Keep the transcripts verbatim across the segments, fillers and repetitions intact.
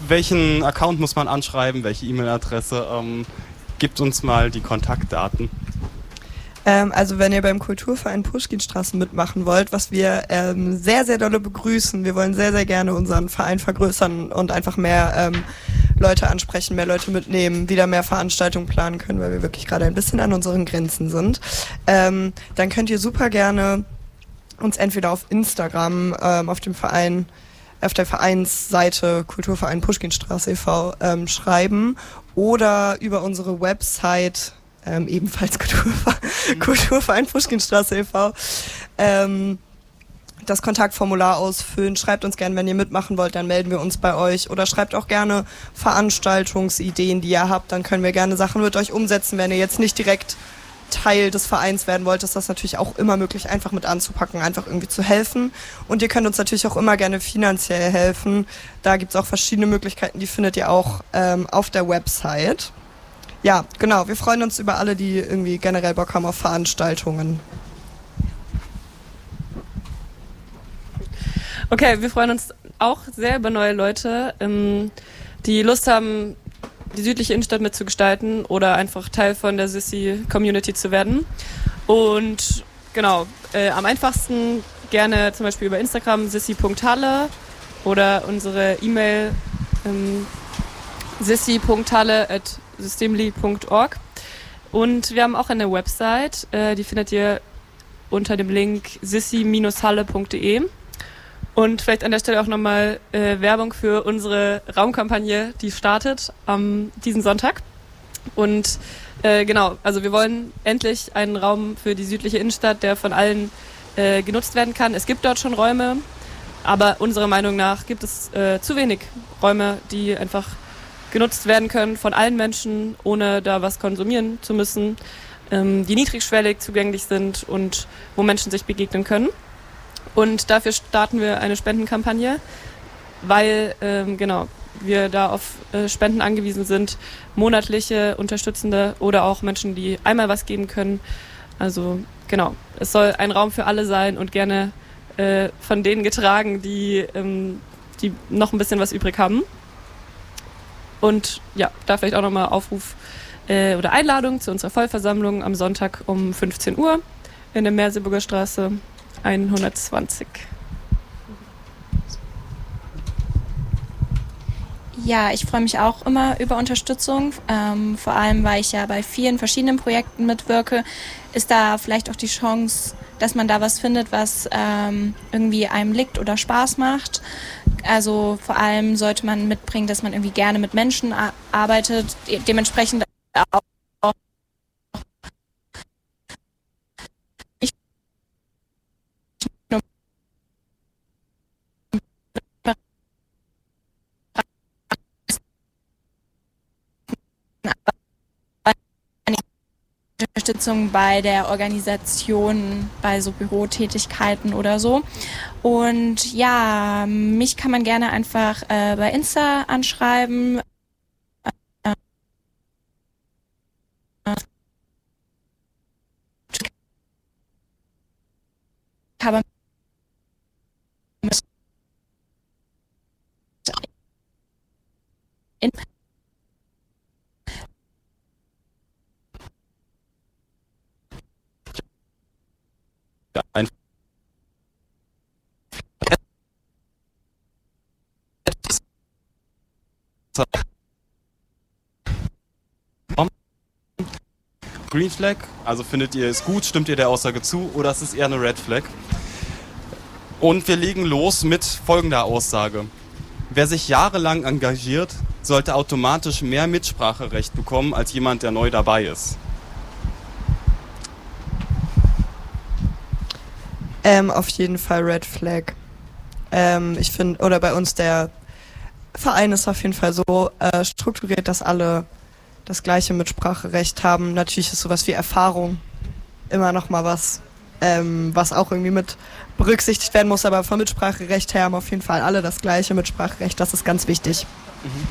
welchen Account muss man anschreiben, welche E-Mail-Adresse? Ähm, gibt uns mal die Kontaktdaten. Ähm, also wenn ihr beim Kulturverein Puschkinstraße mitmachen wollt, was wir ähm, sehr, sehr dolle begrüßen, wir wollen sehr, sehr gerne unseren Verein vergrößern und einfach mehr ähm, Leute ansprechen, mehr Leute mitnehmen, wieder mehr Veranstaltungen planen können, weil wir wirklich gerade ein bisschen an unseren Grenzen sind, ähm, dann könnt ihr super gerne uns entweder auf Instagram, ähm, auf dem Verein, auf der Vereinsseite Kulturverein Puschkinstraße e V ähm, schreiben oder über unsere Website Ähm, ebenfalls Kulturverein, mhm. Kulturverein Puschkinstraße e V ähm, das Kontaktformular ausfüllen. Schreibt uns gerne, wenn ihr mitmachen wollt, dann melden wir uns bei euch. Oder schreibt auch gerne Veranstaltungsideen, die ihr habt. Dann können wir gerne Sachen mit euch umsetzen. Wenn ihr jetzt nicht direkt Teil des Vereins werden wollt, ist das natürlich auch immer möglich, einfach mit anzupacken, einfach irgendwie zu helfen. Und ihr könnt uns natürlich auch immer gerne finanziell helfen. Da gibt es auch verschiedene Möglichkeiten, die findet ihr auch ähm, auf der Website. Ja, genau. Wir freuen uns über alle, die irgendwie generell Bock haben auf Veranstaltungen. Okay, wir freuen uns auch sehr über neue Leute, ähm, die Lust haben, die südliche Innenstadt mitzugestalten oder einfach Teil von der Sissi-Community zu werden. Und genau, äh, am einfachsten gerne zum Beispiel über Instagram sissi punkt halle oder unsere E-Mail ähm, sissi punkt halle at systemli punkt org. Und wir haben auch eine Website, äh, die findet ihr unter dem Link sissi halle punkt de. Und vielleicht an der Stelle auch nochmal äh, Werbung für unsere Raumkampagne, die startet am diesen Sonntag. Und äh, genau, also wir wollen endlich einen Raum für die südliche Innenstadt, der von allen äh, genutzt werden kann. Es gibt dort schon Räume, aber unserer Meinung nach gibt es äh, zu wenig Räume, die einfach genutzt werden können von allen Menschen, ohne da was konsumieren zu müssen, ähm, die niedrigschwellig zugänglich sind und wo Menschen sich begegnen können. Und dafür starten wir eine Spendenkampagne, weil ähm, genau wir da auf äh, Spenden angewiesen sind, monatliche Unterstützende oder auch Menschen, die einmal was geben können. Also genau, es soll ein Raum für alle sein und gerne äh, von denen getragen, die, ähm, die noch ein bisschen was übrig haben. Und ja, da vielleicht auch nochmal Aufruf äh, oder Einladung zu unserer Vollversammlung am Sonntag um fünfzehn Uhr in der Merseburger Straße hundertzwanzig. Ja, ich freue mich auch immer über Unterstützung. Ähm, vor allem, weil ich ja bei vielen verschiedenen Projekten mitwirke, ist da vielleicht auch die Chance, dass man da was findet, was ähm, irgendwie einem liegt oder Spaß macht. Also vor allem sollte man mitbringen, dass man irgendwie gerne mit Menschen a- arbeitet, de- dementsprechend auch Unterstützung bei der Organisation, bei so Bürotätigkeiten oder so. Und ja, mich kann man gerne einfach äh, bei Insta anschreiben. Aber in Ein Green Flag, also findet ihr es gut, stimmt ihr der Aussage zu oder ist es eher eine Red Flag? Und wir legen los mit folgender Aussage. Wer sich jahrelang engagiert, sollte automatisch mehr Mitspracherecht bekommen als jemand, der neu dabei ist. Ähm, auf jeden Fall Red Flag. Ähm, ich finde, oder bei uns der Verein ist auf jeden Fall so äh, strukturiert, dass alle das gleiche Mitspracherecht haben. Natürlich ist sowas wie Erfahrung immer noch mal was, ähm, was auch irgendwie mit berücksichtigt werden muss, aber vom Mitspracherecht her haben auf jeden Fall alle das gleiche Mitspracherecht. Das ist ganz wichtig. Mhm.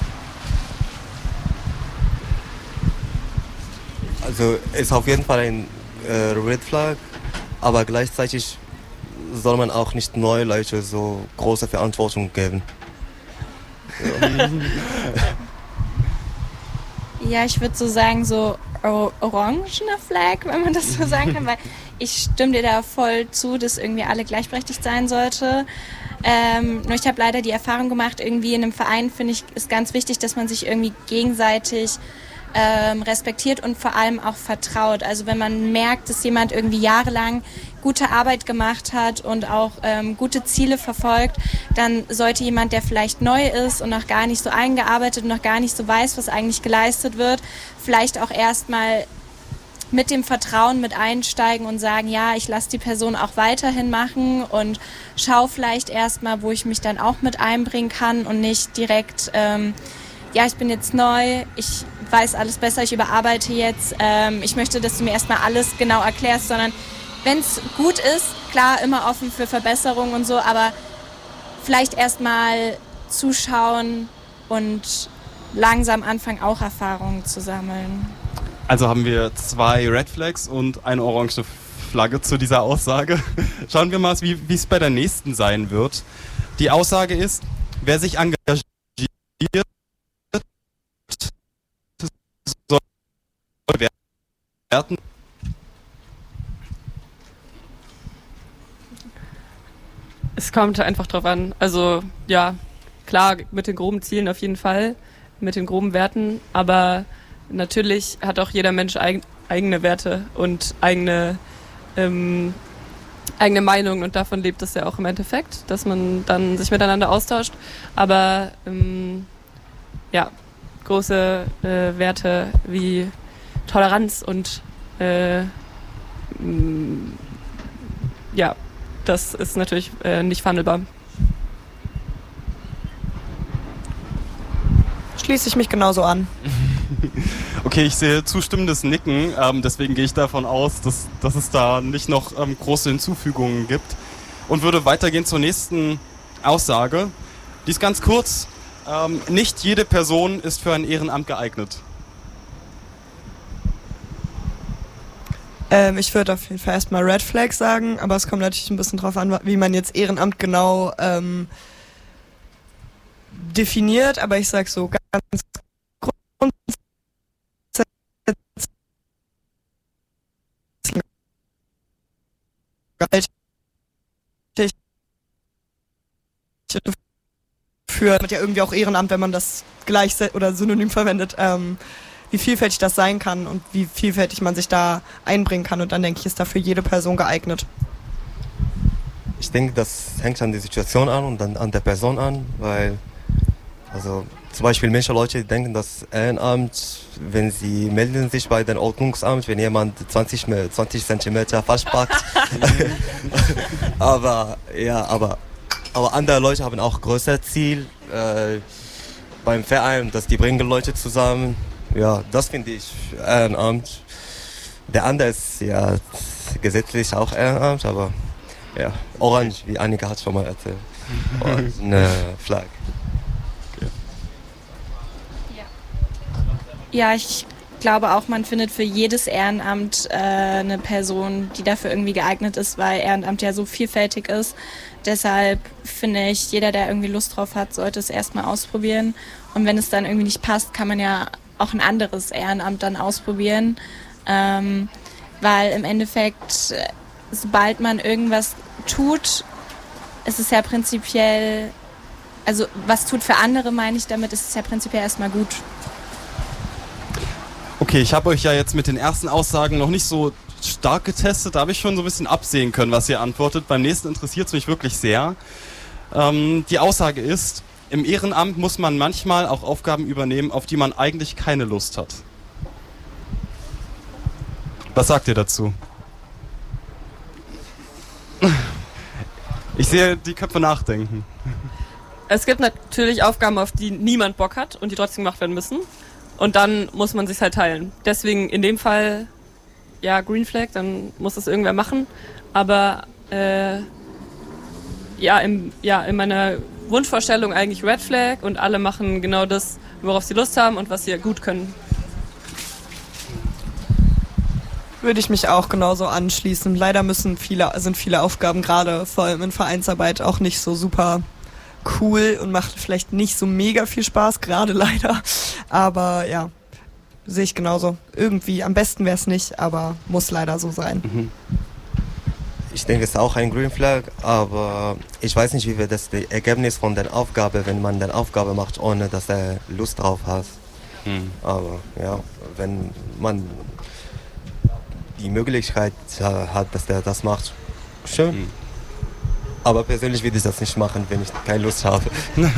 Also ist auf jeden Fall ein äh, Red Flag, aber gleichzeitig soll man auch nicht neue Leute so große Verantwortung geben. Ja, ich würde so sagen, so or- orangener Flag, wenn man das so sagen kann, weil ich stimme dir da voll zu, dass irgendwie alle gleichberechtigt sein sollte. Ähm, nur ich habe leider die Erfahrung gemacht, irgendwie in einem Verein finde ich, ist ganz wichtig, dass man sich irgendwie gegenseitig ähm, respektiert und vor allem auch vertraut. Also wenn man merkt, dass jemand irgendwie jahrelang gute Arbeit gemacht hat und auch ähm, gute Ziele verfolgt, dann sollte jemand, der vielleicht neu ist und noch gar nicht so eingearbeitet und noch gar nicht so weiß, was eigentlich geleistet wird, vielleicht auch erstmal mit dem Vertrauen mit einsteigen und sagen, ja, ich lasse die Person auch weiterhin machen und schaue vielleicht erstmal, wo ich mich dann auch mit einbringen kann und nicht direkt, ähm, ja, ich bin jetzt neu, ich weiß alles besser, ich überarbeite jetzt, ähm, ich möchte, dass du mir erstmal alles genau erklärst, sondern wenn es gut ist, klar, immer offen für Verbesserungen und so, aber vielleicht erstmal zuschauen und langsam anfangen, auch Erfahrungen zu sammeln. Also haben wir zwei Red Flags und eine orange Flagge zu dieser Aussage. Schauen wir mal, wie es bei der nächsten sein wird. Die Aussage ist, wer sich engagiert, soll werden. Es kommt einfach drauf an. Also ja, klar, mit den groben Zielen auf jeden Fall, mit den groben Werten, aber natürlich hat auch jeder Mensch eig- eigene Werte und eigene, ähm, eigene Meinung und davon lebt es ja auch im Endeffekt, dass man dann sich miteinander austauscht. Aber ähm, ja, große äh, Werte wie Toleranz und äh, m- ja, das ist natürlich äh, nicht verhandelbar. Schließe ich mich genauso an. Okay, ich sehe zustimmendes Nicken, ähm, deswegen gehe ich davon aus, dass, dass es da nicht noch ähm, große Hinzufügungen gibt und würde weitergehen zur nächsten Aussage. Die ist ganz kurz. Ähm, nicht jede Person ist für ein Ehrenamt geeignet. Ähm, ich würde auf jeden Fall erstmal Red Flag sagen, aber es kommt natürlich ein bisschen drauf an, wie man jetzt Ehrenamt genau ähm, definiert, aber ich sag so ganz grundsätzlich für ja irgendwie auch Ehrenamt, wenn man das gleich oder synonym verwendet, ähm, wie vielfältig das sein kann und wie vielfältig man sich da einbringen kann, und dann denke ich, ist da für jede Person geeignet. Ich denke, das hängt an der Situation an und dann an der Person an, weil also zum Beispiel manche Leute denken, dass Ehrenamt, wenn sie melden sich bei dem Ordnungsamt, wenn jemand zwanzig Zentimeter falsch parkt. aber ja, aber, aber andere Leute haben auch größere Ziel äh, beim Verein, dass die bringen Leute zusammen. Ja, das finde ich Ehrenamt. Der andere ist ja gesetzlich auch Ehrenamt, aber ja, orange, wie Annika hat schon mal erzählt. Und eine Flagge. Ja, ich glaube auch, man findet für jedes Ehrenamt äh, eine Person, die dafür irgendwie geeignet ist, weil Ehrenamt ja so vielfältig ist. Deshalb finde ich, jeder, der irgendwie Lust drauf hat, sollte es erstmal ausprobieren. Und wenn es dann irgendwie nicht passt, kann man ja auch ein anderes Ehrenamt dann ausprobieren. Ähm, weil im Endeffekt, sobald man irgendwas tut, ist es ja prinzipiell, also was tut für andere, meine ich damit, ist es ja prinzipiell erstmal gut. Okay, ich habe euch ja jetzt mit den ersten Aussagen noch nicht so stark getestet, da habe ich schon so ein bisschen absehen können, was ihr antwortet. Beim nächsten interessiert es mich wirklich sehr. Ähm, die Aussage ist, im Ehrenamt muss man manchmal auch Aufgaben übernehmen, auf die man eigentlich keine Lust hat. Was sagt ihr dazu? Ich sehe die Köpfe nachdenken. Es gibt natürlich Aufgaben, auf die niemand Bock hat und die trotzdem gemacht werden müssen. Und dann muss man sich halt teilen. Deswegen in dem Fall, ja, Green Flag, dann muss das irgendwer machen. Aber äh, ja, im, ja, in meiner Wunschvorstellung eigentlich Red Flag und alle machen genau das, worauf sie Lust haben und was sie gut können. Würde ich mich auch genauso anschließen. Leider müssen viele, sind viele Aufgaben gerade vor allem in Vereinsarbeit auch nicht so super cool und macht vielleicht nicht so mega viel Spaß, gerade leider. Aber ja, sehe ich genauso. Irgendwie, am besten wäre es nicht, aber muss leider so sein. Mhm. Ich denke, es ist auch ein Green Flag, aber ich weiß nicht, wie wir das Ergebnis von der Aufgabe, wenn man eine Aufgabe macht, ohne dass er Lust drauf hat. Mhm. Aber ja, wenn man die Möglichkeit hat, dass der das macht, schön. Mhm. Aber persönlich würde ich das nicht machen, wenn ich keine Lust habe.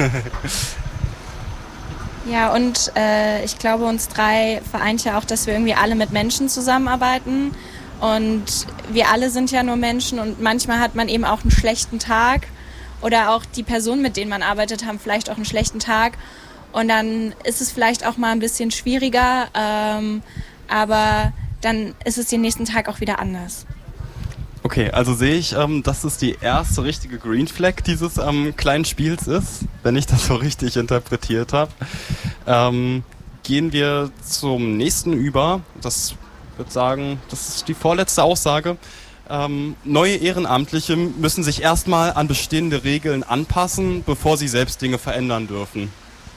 Ja, und äh, ich glaube, uns drei vereint ja auch, dass wir irgendwie alle mit Menschen zusammenarbeiten. Und wir alle sind ja nur Menschen und manchmal hat man eben auch einen schlechten Tag. Oder auch die Personen, mit denen man arbeitet, haben vielleicht auch einen schlechten Tag. Und dann ist es vielleicht auch mal ein bisschen schwieriger, ähm, aber dann ist es den nächsten Tag auch wieder anders. Okay, also sehe ich, ähm, dass es die erste richtige Green Flag dieses ähm, kleinen Spiels ist, wenn ich das so richtig interpretiert habe. Ähm, gehen wir zum nächsten über. Das würde sagen, das ist die vorletzte Aussage. Ähm, neue Ehrenamtliche müssen sich erstmal an bestehende Regeln anpassen, bevor sie selbst Dinge verändern dürfen.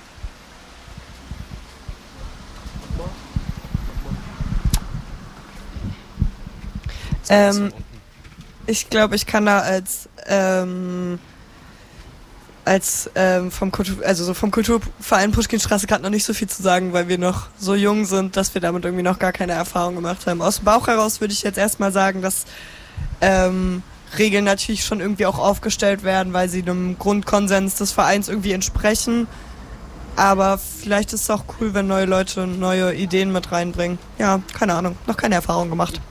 Ähm, ich glaube, ich kann da als ähm, als ähm, vom Kultur, also so vom Kulturverein Puschkinstraße gerade noch nicht so viel zu sagen, weil wir noch so jung sind, dass wir damit irgendwie noch gar keine Erfahrung gemacht haben. Aus dem Bauch heraus würde ich jetzt erstmal sagen, dass ähm, Regeln natürlich schon irgendwie auch aufgestellt werden, weil sie einem Grundkonsens des Vereins irgendwie entsprechen. Aber vielleicht ist es auch cool, wenn neue Leute neue Ideen mit reinbringen. Ja, keine Ahnung, noch keine Erfahrung gemacht.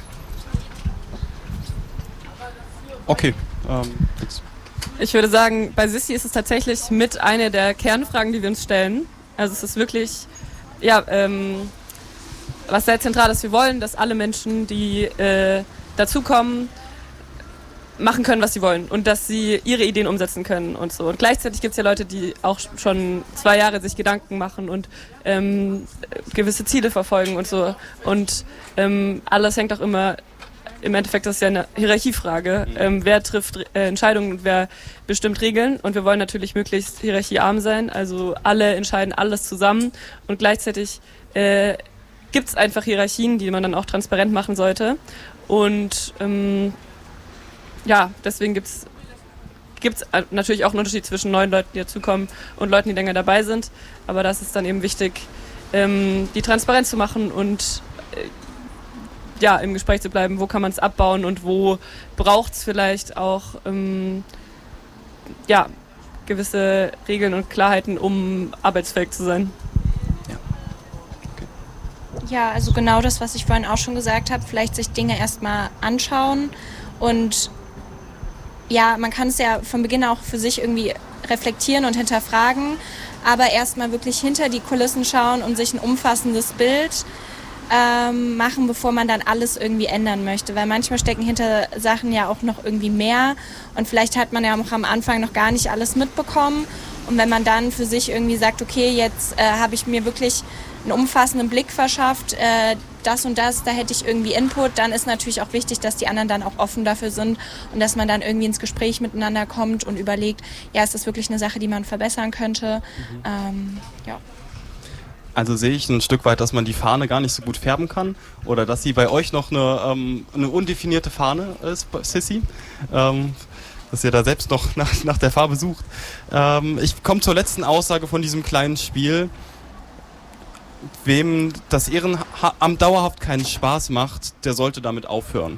Okay. Ähm, Ich würde sagen, bei Sissi ist es tatsächlich mit einer der Kernfragen, die wir uns stellen. Also es ist wirklich, ja, ähm, was sehr zentral ist. Wir wollen, dass alle Menschen, die äh, dazukommen, machen können, was sie wollen und dass sie ihre Ideen umsetzen können und so. Und gleichzeitig gibt es ja Leute, die auch schon zwei Jahre sich Gedanken machen und ähm, gewisse Ziele verfolgen und so. Und ähm, alles hängt auch immer, im Endeffekt das ist ja eine Hierarchiefrage. Mhm. Ähm, wer trifft äh, Entscheidungen und wer bestimmt Regeln? Und wir wollen natürlich möglichst hierarchiearm sein. Also alle entscheiden alles zusammen und gleichzeitig äh, gibt es einfach Hierarchien, die man dann auch transparent machen sollte. Und ähm, ja, deswegen gibt es gibt's natürlich auch einen Unterschied zwischen neuen Leuten, die dazukommen und Leuten, die länger dabei sind. Aber das ist dann eben wichtig, ähm, die Transparenz zu machen und äh, ja, im Gespräch zu bleiben, wo kann man es abbauen und wo braucht es vielleicht auch ähm, ja, gewisse Regeln und Klarheiten, um arbeitsfähig zu sein. Ja. Okay. Ja, also genau das, was ich vorhin auch schon gesagt habe, vielleicht sich Dinge erstmal anschauen und ja, man kann es ja von Beginn auch für sich irgendwie reflektieren und hinterfragen, aber erstmal wirklich hinter die Kulissen schauen und sich ein umfassendes Bild ähm, machen, bevor man dann alles irgendwie ändern möchte. Weil manchmal stecken hinter Sachen ja auch noch irgendwie mehr und vielleicht hat man ja auch am Anfang noch gar nicht alles mitbekommen. Und wenn man dann für sich irgendwie sagt, okay, jetzt äh, habe ich mir wirklich einen umfassenden Blick verschafft, äh, das und das, da hätte ich irgendwie Input, dann ist natürlich auch wichtig, dass die anderen dann auch offen dafür sind und dass man dann irgendwie ins Gespräch miteinander kommt und überlegt, ja, ist das wirklich eine Sache, die man verbessern könnte? Mhm. Ähm, ja. Also sehe ich ein Stück weit, dass man die Fahne gar nicht so gut färben kann oder dass sie bei euch noch eine, ähm, eine undefinierte Fahne ist, Sissi. Ähm, dass ihr da selbst noch nach, nach der Farbe sucht. Ähm, ich komme zur letzten Aussage von diesem kleinen Spiel. Wem das Ehrenamt dauerhaft keinen Spaß macht, der sollte damit aufhören.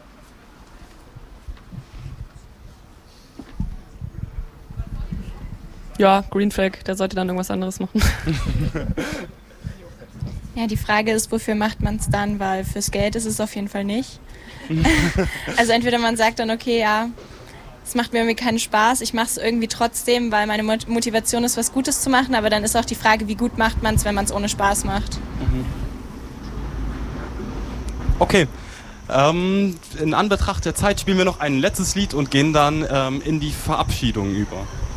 Ja, Green Flag, der sollte dann irgendwas anderes machen. Ja, die Frage ist, wofür macht man es dann? Weil fürs Geld ist es auf jeden Fall nicht. Also entweder man sagt dann, okay, ja, es macht mir irgendwie keinen Spaß, ich mache es irgendwie trotzdem, weil meine Motivation ist, was Gutes zu machen, aber dann ist auch die Frage, wie gut macht man es, wenn man es ohne Spaß macht. Okay, ähm, in Anbetracht der Zeit spielen wir noch ein letztes Lied und gehen dann ähm, in die Verabschiedung über.